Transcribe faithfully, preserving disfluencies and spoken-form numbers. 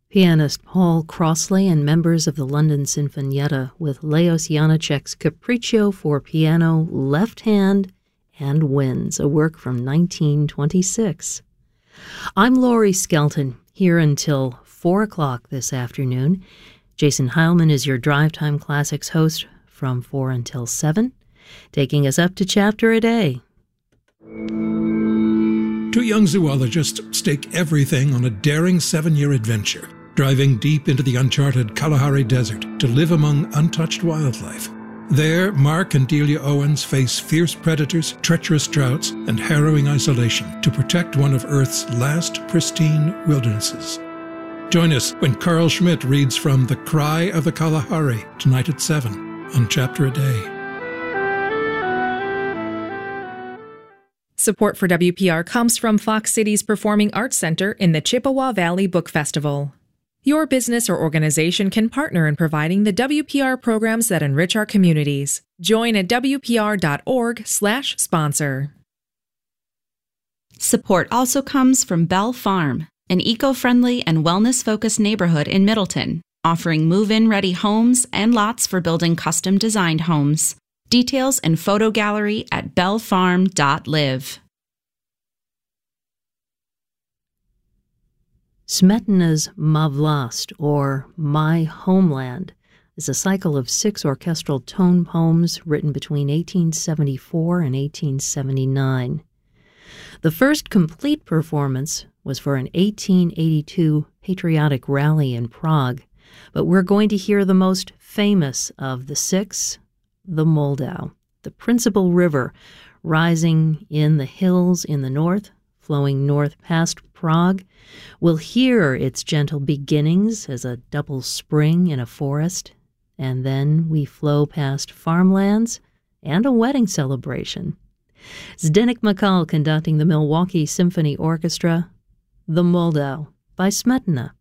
Pianist Paul Crossley and members of the London Sinfonietta with Leos Janáček's Capriccio for piano, left hand, and winds, a work from nineteen twenty-six. I'm Laurie Skelton, here until four o'clock this afternoon. Jason Heilman is your Drive Time Classics host from four until seven, taking us up to chapter a day. Two young zoologists stake everything on a daring seven-year adventure, driving deep into the uncharted Kalahari Desert to live among untouched wildlife. There, Mark and Delia Owens face fierce predators, treacherous droughts, and harrowing isolation to protect one of Earth's last pristine wildernesses. Join us when Carl Schmidt reads from The Cry of the Kalahari tonight at seven on Chapter a Day. Support for W P R comes from Fox Cities Performing Arts Center in the Chippewa Valley Book Festival. Your business or organization can partner in providing the W P R programs that enrich our communities. Join at W P R dot org slash sponsor. Support also comes from Bell Farm, an eco-friendly and wellness-focused neighborhood in Middleton, offering move-in ready homes and lots for building custom-designed homes. Details and photo gallery at bell farm dot live. Smetana's Ma Vlast, or My Homeland, is a cycle of six orchestral tone poems written between eighteen seventy-four and eighteen seventy-nine. The first complete performance was for an eighteen eighty-two patriotic rally in Prague, but we're going to hear the most famous of the six, the Moldau, the principal river rising in the hills in the north, flowing north past Prague. We'll hear its gentle beginnings as a double spring in a forest, and then we flow past farmlands and a wedding celebration. Zdeněk Makal conducting the Milwaukee Symphony Orchestra, The Moldau by Smetana.